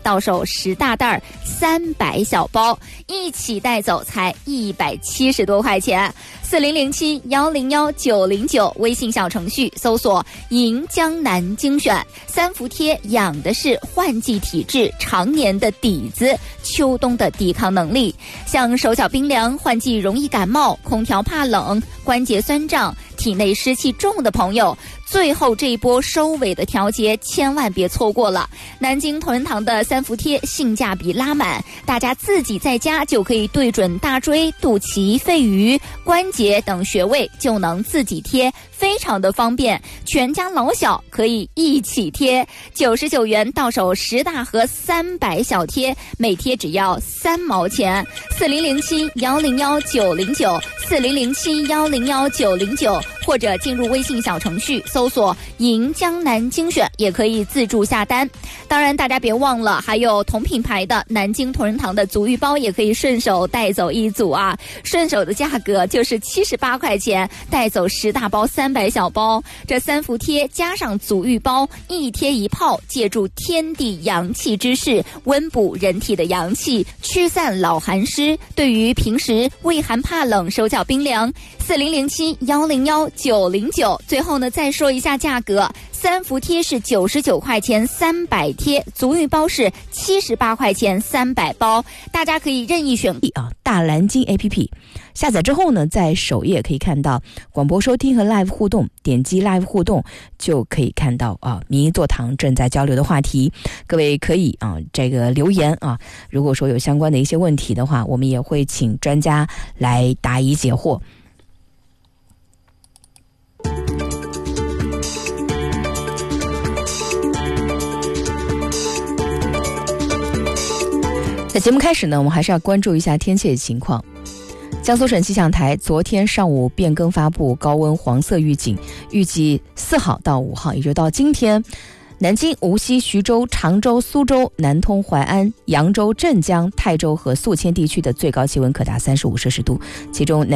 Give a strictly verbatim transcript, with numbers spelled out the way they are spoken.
到手十大袋三百小包，一起带走才一百七十多块钱。四零零七幺零幺九零九微信小程序搜索银江南精选，三伏贴养的是换季体质常年的底子，秋冬的抵抗能力。像手脚冰凉、换季容易感冒、空调怕冷、关节酸胀、体内湿气重的朋友，最后这一波收尾的调节千万别错过了。南京同仁堂的三伏贴性价比拉满，大家自己在家就可以对准大椎、肚脐、肺俞、关节等穴位就能自己贴，非常的方便，全家老小可以一起贴。九十九元到手十大和三百小贴，每贴只要三毛钱。四零零七幺零幺九零九四零零七幺零幺九零九，或者进入微信小程序搜索银江南精选，也可以自助下单。当然大家别忘了还有同品牌的南京同仁堂的足浴包，也可以顺手带走一组啊，顺手的价格就是七十八块钱，带走十大包三百小包。这三伏贴加上足浴包，一贴一泡，借助天地阳气之势，温补人体的阳气，驱散老寒湿。对于平时畏寒怕冷、手脚冰凉，四零零七幺零幺九零九。最后呢，再说一下价格。三伏贴是九十九块钱三百贴，足浴包是七十八块钱三百包，大家可以任意选啊。大蓝鲸 A P P 下载之后呢，在首页可以看到广播收听和 Live 互动，点击 Live 互动就可以看到啊，民意座堂正在交流的话题，各位可以啊这个留言啊，如果说有相关的一些问题的话，我们也会请专家来答疑解惑。在节目开始呢，我们还是要关注一下天气的情况。江苏省气象台昨天上午变更发布高温黄色预警，预计四号到五号，也就到今天，南京、无锡、徐州、常州、苏州、南通、淮安、扬州、镇江、泰州和宿迁地区的最高气温可达三十五摄氏度，其中